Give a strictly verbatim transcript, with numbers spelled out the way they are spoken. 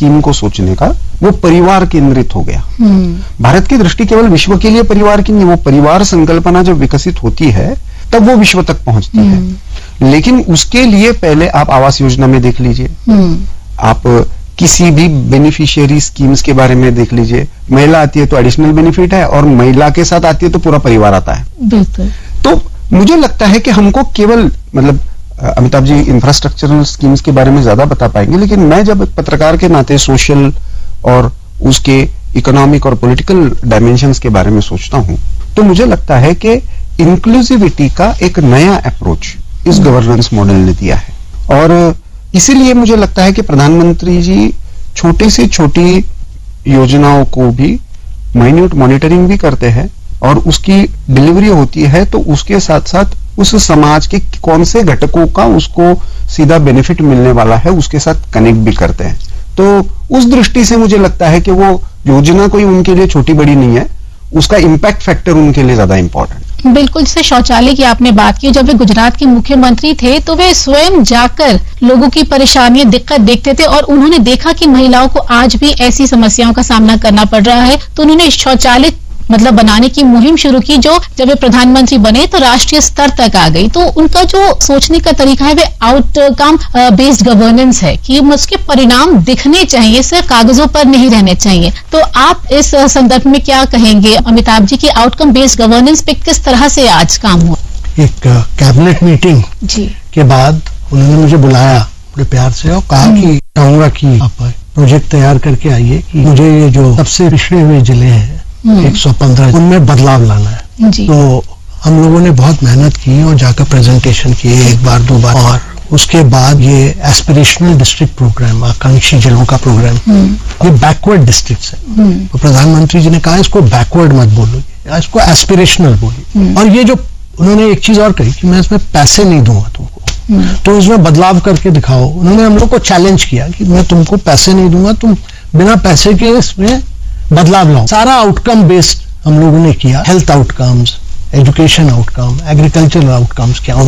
Scheme को सोचने का वो परिवार केंद्रित हो गया। भारत की दृष्टि केवल विश्व के लिए परिवार की नहीं, वो परिवार संकल्पना जब विकसित होती है तब वो विश्व तक पहुंचती है। लेकिन उसके लिए पहले आप आवास योजना में देख लीजिए, आप किसी भी बेनिफिशियरी स्कीम्स के बारे में देख लीजिए, महिला आती है तो एडिशनल बेनिफिट है और महिला के साथ आती है तो पूरा परिवार आता है। बिल्कुल। तो मुझे लगता है कि हमको केवल मतलब अमिताभ जी इंफ्रास्ट्रक्चरल स्कीम्स के बारे में ज्यादा बता पाएंगे, लेकिन मैं जब पत्रकार के नाते सोशल और उसके इकोनॉमिक और पॉलिटिकल डायमेंशंस के बारे में सोचता हूं तो मुझे लगता है कि इंक्लूसिविटी का एक नया अप्रोच इस गवर्नेंस मॉडल ने दिया है। और इसीलिए मुझे लगता है कि प्रधानमंत्री जी छोटी से छोटी योजनाओं को भी माइन्यूट मॉनिटरिंग भी करते हैं और उसकी डिलीवरी होती है तो उसके साथ साथ उस समाज के कौन से घटकों का उसको सीधा बेनिफिट मिलने वाला है उसके साथ कनेक्ट भी करते हैं। तो उस दृष्टि से मुझे लगता है कि वो योजना कोई उनके लिए छोटी बड़ी नहीं है, उसका इंपैक्ट फैक्टर उनके लिए ज्यादा इंपॉर्टेंट। बिल्कुल। जैसे शौचालय की आपने बात की, जब वे गुजरात के मुख्यमंत्री थे तो वे स्वयं जाकर लोगों की परेशानियां दिक्कत देखते थे और उन्होंने देखा कि महिलाओं को आज भी ऐसी समस्याओं का सामना करना पड़ रहा है, तो उन्होंने शौचालय मतलब बनाने की मुहिम शुरू की, जो जब वे प्रधानमंत्री बने तो राष्ट्रीय स्तर तक आ गई। तो उनका जो सोचने का तरीका है वे आउटकम बेस्ड गवर्नेंस है कि उसके परिणाम दिखने चाहिए, सिर्फ कागजों पर नहीं रहने चाहिए। तो आप इस संदर्भ में क्या कहेंगे अमिताभ जी की आउटकम बेस्ड गवर्नेंस पे किस तरह से आज काम हुआ? एक कैबिनेट मीटिंग जी के बाद उन्होंने मुझे बुलाया बड़े प्यार से और कहा कि चाहूंगा कि आप प्रोजेक्ट तैयार करके आइए कि मुझे ये जो सबसे पिछड़े हुए जिले हैं एक सौ पंद्रह उनमें बदलाव लाना है। तो हम लोगों ने बहुत मेहनत की और जाकर प्रेजेंटेशन किए एक बार दो बार, और उसके बाद ये एस्पिरेशनल डिस्ट्रिक्ट प्रोग्राम, आकांक्षी जिलों का प्रोग्राम, ये बैकवर्ड डिस्ट्रिक्ट्स है। तो प्रधानमंत्री जी ने कहा इसको बैकवर्ड मत बोलो, इसको एस्पिरेशनल बोलिए। और ये जो उन्होंने एक चीज और कही कि मैं इसमें पैसे नहीं दूंगा तुमको, तो इसमें बदलाव करके दिखाओ। उन्होंने हम लोग को चैलेंज किया कि मैं तुमको पैसे नहीं दूंगा, तुम बिना पैसे के इसमें बदलाव लाओ। सारा आउटकम बेस्ड हम लोगों ने किया, health outcomes, education outcome, agricultural outcomes क्या